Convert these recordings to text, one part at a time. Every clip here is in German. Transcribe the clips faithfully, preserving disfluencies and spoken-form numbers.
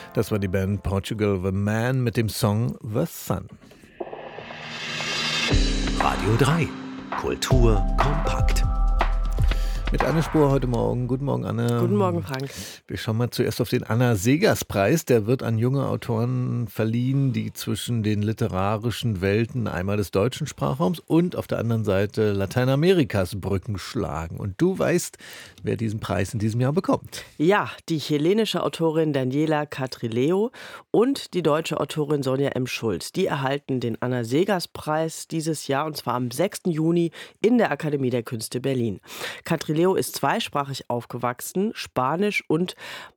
Das war die Band Portugal The Man mit dem Song The Sun. Radio drei. Kultur kompakt. Mit Anne Spohr heute Morgen. Guten Morgen, Anne. Guten Morgen, Frank. Wir schauen mal zuerst auf den Anna-Seghers-Preis. Der wird an junge Autoren verliehen, die zwischen den literarischen Welten einmal des deutschen Sprachraums und auf der anderen Seite Lateinamerikas Brücken schlagen. Und du weißt, wer diesen Preis in diesem Jahr bekommt. Ja, die chilenische Autorin Daniela Catrileo und die deutsche Autorin Sonja M. Schulz. Die erhalten den Anna-Seghers-Preis dieses Jahr, und zwar am sechsten Juni in der Akademie der Künste Berlin. Catrileo ist zweisprachig aufgewachsen, Spanisch und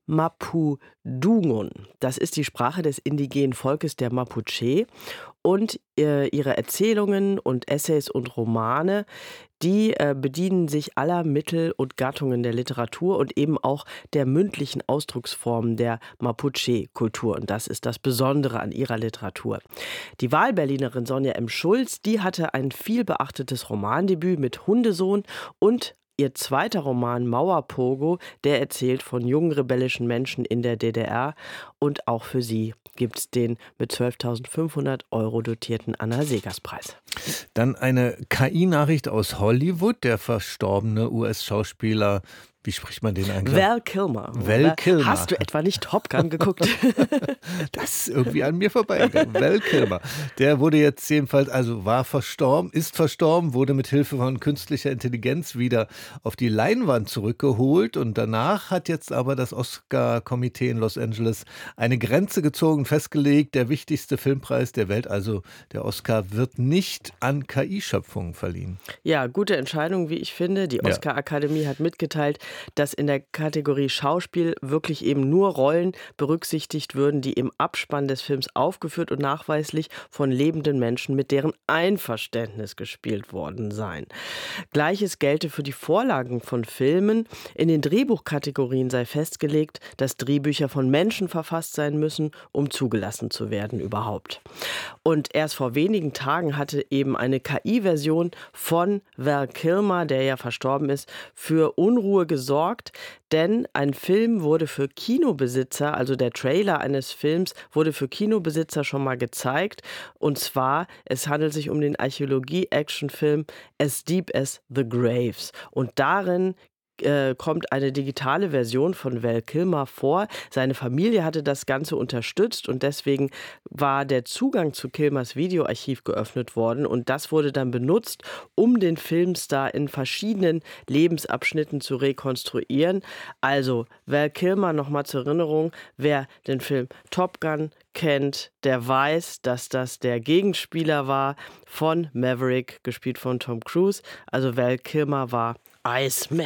Mapudungun. Das ist die Sprache des indigenen Volkes der Mapuche. Und äh, ihre Erzählungen und Essays und Romane, die äh, bedienen sich aller Mittel und Gattungen der Literatur und eben auch der mündlichen Ausdrucksformen der Mapuche-Kultur. Und das ist das Besondere an ihrer Literatur. Die Wahlberlinerin Sonja M. Schulz, die hatte ein vielbeachtetes Romandebüt mit Hundesohn, und ihr zweiter Roman Mauerpogo, der erzählt von jungen rebellischen Menschen in der D D R. Und auch für sie gibt es den mit zwölftausendfünfhundert Euro dotierten Anna-Seghers-Preis. Dann eine K I-Nachricht aus Hollywood. Der verstorbene U S-Schauspieler, wie spricht man den eigentlich? Val Kilmer. Val Kilmer. Hast du etwa nicht Top Gun geguckt? Das ist irgendwie an mir vorbeigegangen. Val Kilmer. Der wurde jetzt jedenfalls, also war verstorben, ist verstorben, wurde mit Hilfe von künstlicher Intelligenz wieder auf die Leinwand zurückgeholt. Und danach hat jetzt aber das Oscar-Komitee in Los Angeles eine Grenze gezogen, festgelegt, der wichtigste Filmpreis der Welt, also der Oscar, wird nicht an K I-Schöpfungen verliehen. Ja, gute Entscheidung, wie ich finde. Die Oscar-Akademie hat mitgeteilt, dass in der Kategorie Schauspiel wirklich eben nur Rollen berücksichtigt würden, die im Abspann des Films aufgeführt und nachweislich von lebenden Menschen mit deren Einverständnis gespielt worden seien. Gleiches gelte für die Vorlagen von Filmen. In den Drehbuchkategorien sei festgelegt, dass Drehbücher von Menschen verfasst sein müssen, um zugelassen zu werden überhaupt. Und erst vor wenigen Tagen hatte eben eine K I-Version von Val Kilmer, der ja verstorben ist, für Unruhe gesorgt. Gesorgt, denn ein Film wurde für Kinobesitzer, also der Trailer eines Films wurde für Kinobesitzer schon mal gezeigt, und zwar, es handelt sich um den Archäologie-Action-Film As Deep as the Graves, und darin Äh, kommt eine digitale Version von Val Kilmer vor. Seine Familie hatte das Ganze unterstützt, und deswegen war der Zugang zu Kilmers Videoarchiv geöffnet worden, und das wurde dann benutzt, um den Filmstar in verschiedenen Lebensabschnitten zu rekonstruieren. Also Val Kilmer, nochmal zur Erinnerung, wer den Film Top Gun kennt, der weiß, dass das der Gegenspieler war von Maverick, gespielt von Tom Cruise. Also Val Kilmer war Iceman.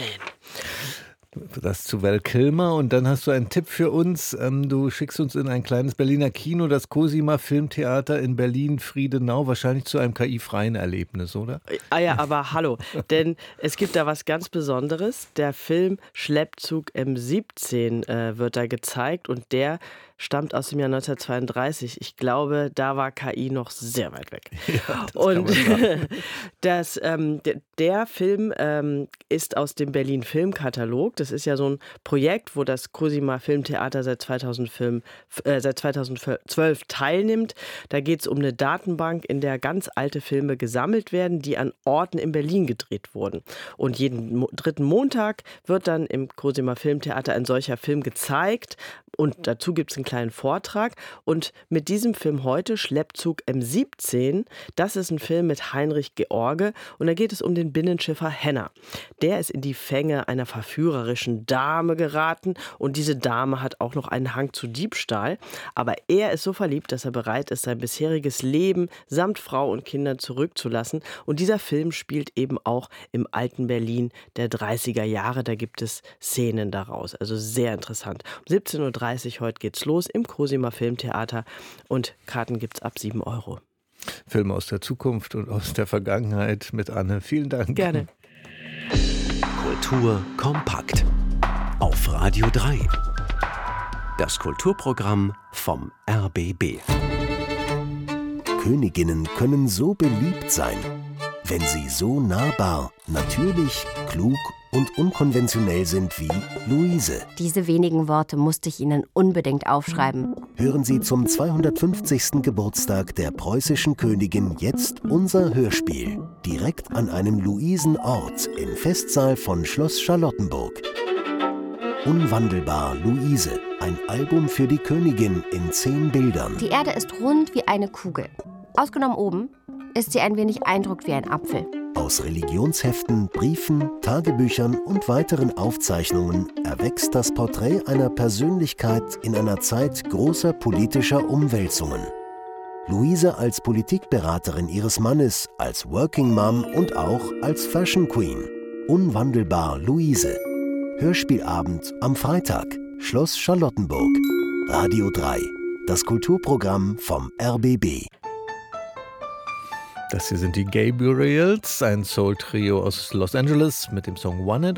Das zu Val Kilmer. Und dann hast du einen Tipp für uns. Du schickst uns in ein kleines Berliner Kino, das Cosima Filmtheater in Berlin-Friedenau, wahrscheinlich zu einem K I-freien Erlebnis, oder? Ah ja, aber hallo, denn es gibt da was ganz Besonderes. Der Film Schleppzug M siebzehn äh, wird da gezeigt, und der stammt aus dem Jahr neunzehnhundertzweiunddreißig. Ich glaube, da war K I noch sehr weit weg. Ja, das und das, ähm, der, der Film ähm, ist aus dem Berlin Filmkatalog. Das ist ja so ein Projekt, wo das Cosima Filmtheater seit, zweitausendfünf, äh, seit zweitausendzwölf teilnimmt. Da geht es um eine Datenbank, in der ganz alte Filme gesammelt werden, die an Orten in Berlin gedreht wurden. Und jeden mo- dritten Montag wird dann im Cosima Filmtheater ein solcher Film gezeigt. Und dazu gibt es einen kleinen Vortrag. Und mit diesem Film heute, Schleppzug M siebzehn, das ist ein Film mit Heinrich George. Und da geht es um den Binnenschiffer Henner. Der ist in die Fänge einer verführerischen Dame geraten. Und diese Dame hat auch noch einen Hang zu Diebstahl. Aber er ist so verliebt, dass er bereit ist, sein bisheriges Leben samt Frau und Kindern zurückzulassen. Und dieser Film spielt eben auch im alten Berlin der dreißiger Jahre. Da gibt es Szenen daraus. Also sehr interessant. Um siebzehn Uhr dreißig heute geht's los im Cosima Filmtheater, und Karten gibt's ab sieben Euro. Filme aus der Zukunft und aus der Vergangenheit mit Anne. Vielen Dank. Gerne. Kultur kompakt auf Radio drei. Das Kulturprogramm vom R B B. Königinnen können so beliebt sein. wenn sie so nahbar, natürlich, klug und unkonventionell sind wie Luise. Diese wenigen Worte musste ich Ihnen unbedingt aufschreiben. Hören Sie zum zweihundertfünfzigsten Geburtstag der preußischen Königin jetzt unser Hörspiel. Direkt an einem Luisenort im Festsaal von Schloss Charlottenburg. Unwandelbar Luise, ein Album für die Königin in zehn Bildern. Die Erde ist rund wie eine Kugel. Ausgenommen oben ist sie ein wenig eindruckt wie ein Apfel. Aus Religionsheften, Briefen, Tagebüchern und weiteren Aufzeichnungen erwächst das Porträt einer Persönlichkeit in einer Zeit großer politischer Umwälzungen. Luise als Politikberaterin ihres Mannes, als Working Mom und auch als Fashion Queen. Unwandelbar Luise. Hörspielabend am Freitag. Schloss Charlottenburg. Radio drei. Das Kulturprogramm vom R B B. Das hier sind die Gabriels, ein Soul-Trio aus Los Angeles mit dem Song One and